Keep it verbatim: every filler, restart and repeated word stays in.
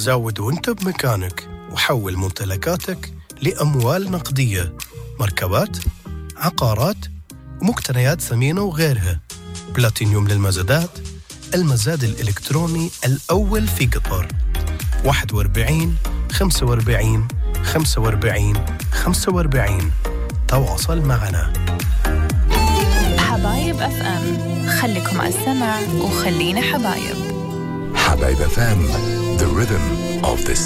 زود وانت بمكانك وحول ممتلكاتك لأموال نقدية، مركبات، عقارات ومقتنيات ثمينة وغيرها. بلاتينيوم للمزادات، المزاد الإلكتروني الأول في قطر. واحد وأربعين خمسة وأربعين خمسة وأربعين خمسة وأربعين. تواصل معنا. حبايب أف أم، خليكم على السمع وخلينا حبايب. حبايب أف أم, the rhythm of the